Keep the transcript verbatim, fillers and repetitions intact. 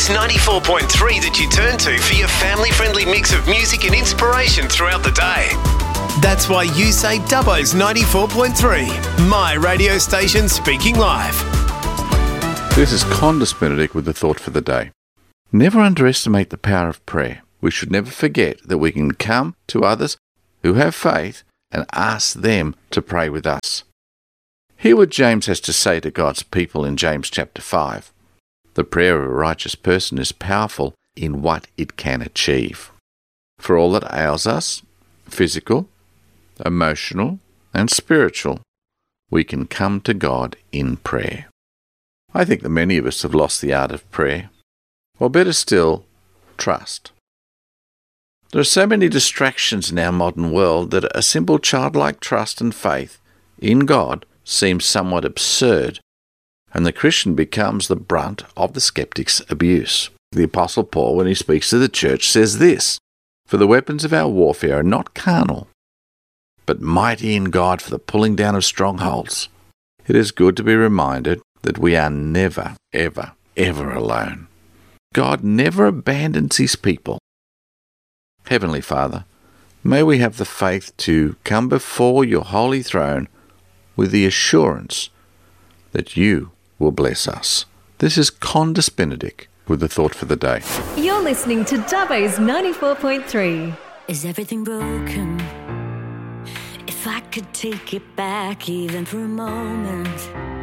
Dubbo's ninety-four point three that you turn to for your family-friendly mix of music and inspiration throughout the day. That's why you say Dubbo's ninety-four point three, my radio station speaking live. This is Condis Benedict with the thought for the day. Never underestimate the power of prayer. We should never forget that we can come to others who have faith and ask them to pray with us. Hear what James has to say to God's people in James chapter five. The prayer of a righteous person is powerful in what it can achieve. For all that ails us, physical, emotional, and spiritual, we can come to God in prayer. I think that many of us have lost the art of prayer, or better still, trust. There are so many distractions in our modern world that a simple childlike trust and faith in God seems somewhat absurd, and the Christian becomes the brunt of the skeptic's abuse. The Apostle Paul, when he speaks to the church, says this, "For the weapons of our warfare are not carnal, but mighty in God for the pulling down of strongholds." It is good to be reminded that we are never, ever, ever alone. God never abandons his people. Heavenly Father, may we have the faith to come before your holy throne with the assurance that you will bless us. This is Condis Benedict with the thought for the day. You're listening to Dubbo's ninety-four point three. Is everything broken? If I could take it back even for a moment,